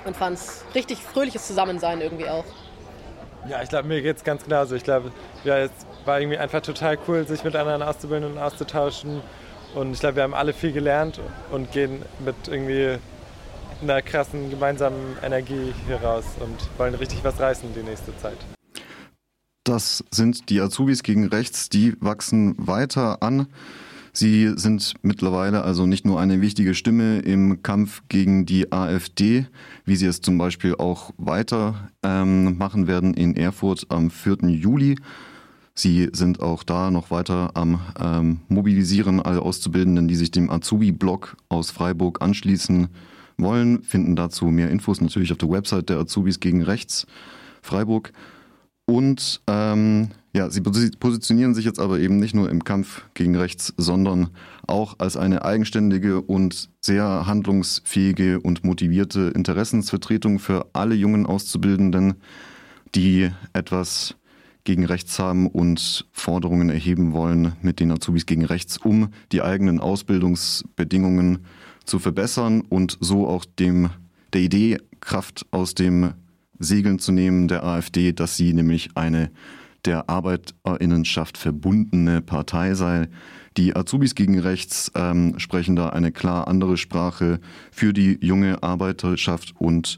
und fand es richtig fröhliches Zusammensein irgendwie auch. Ja, ich glaube, mir geht es ganz genauso. Ich glaube, ja, es war irgendwie einfach total cool, sich mit anderen Auszubildenden auszutauschen. Und ich glaube, wir haben alle viel gelernt und gehen mit irgendwie einer krassen gemeinsamen Energie hier raus und wollen richtig was reißen die nächste Zeit. Das sind die Azubis gegen Rechts, die wachsen weiter an. Sie sind mittlerweile also nicht nur eine wichtige Stimme im Kampf gegen die AfD, wie sie es zum Beispiel auch weiter machen werden in Erfurt am 4. Juli. Sie sind auch da noch weiter am Mobilisieren, alle Auszubildenden, die sich dem Azubi-Blog aus Freiburg anschließen wollen, finden dazu mehr Infos natürlich auf der Website der Azubis gegen Rechts Freiburg. Und sie positionieren sich jetzt aber eben nicht nur im Kampf gegen Rechts, sondern auch als eine eigenständige und sehr handlungsfähige und motivierte Interessensvertretung für alle jungen Auszubildenden, die etwas gegen Rechts haben und Forderungen erheben wollen mit den Azubis gegen Rechts, um die eigenen Ausbildungsbedingungen zu verbessern und so auch der Idee Kraft aus dem Segeln zu nehmen der AfD, dass sie nämlich eine der ArbeiterInnenschaft verbundene Partei sei. Die Azubis gegen Rechts sprechen da eine klar andere Sprache für die junge Arbeiterschaft und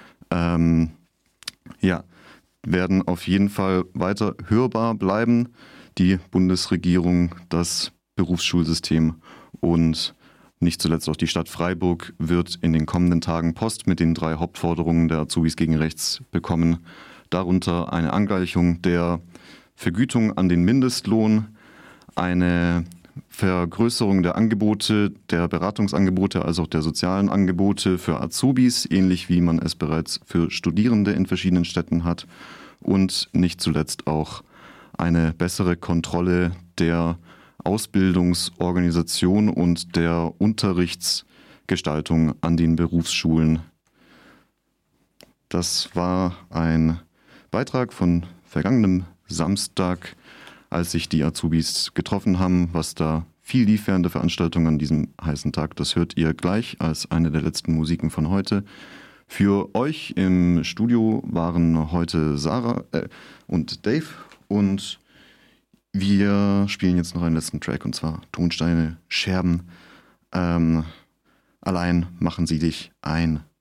werden auf jeden Fall weiter hörbar bleiben. Die Bundesregierung, das Berufsschulsystem und nicht zuletzt auch die Stadt Freiburg wird in den kommenden Tagen Post mit den 3 Hauptforderungen der Azubis gegen Rechts bekommen. Darunter eine Angleichung der Vergütung an den Mindestlohn, eine Vergrößerung der Angebote, der Beratungsangebote, also auch der sozialen Angebote für Azubis, ähnlich wie man es bereits für Studierende in verschiedenen Städten hat. Und nicht zuletzt auch eine bessere Kontrolle der Ausbildungsorganisation und der Unterrichtsgestaltung an den Berufsschulen. Das war ein Beitrag von vergangenem Samstag, als sich die Azubis getroffen haben, was da viel lief während der Veranstaltung an diesem heißen Tag. Das hört ihr gleich als eine der letzten Musiken von heute. Für euch im Studio waren heute Sarah und Dave und wir spielen jetzt noch einen letzten Track und zwar Tonsteine, Scherben. Allein machen sie dich ein.